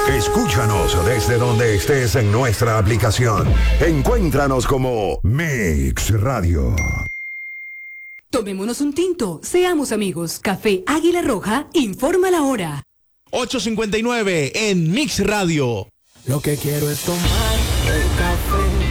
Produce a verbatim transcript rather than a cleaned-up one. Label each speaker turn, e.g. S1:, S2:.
S1: Escúchanos desde donde estés en nuestra aplicación. Encuéntranos como Mix Radio.
S2: Tomémonos un tinto, seamos amigos. Café Águila Roja, informa la hora.
S3: ocho cincuenta y nueve en Mix Radio.
S4: Lo que quiero es tomar el café